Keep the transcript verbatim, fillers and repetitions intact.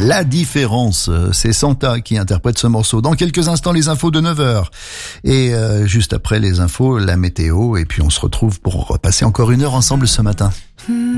La différence, c'est Santa qui interprète ce morceau. Dans quelques instants, les infos de neuf heures. Et euh, juste après les infos, la météo. Et puis on se retrouve pour repasser encore une heure ensemble ce matin.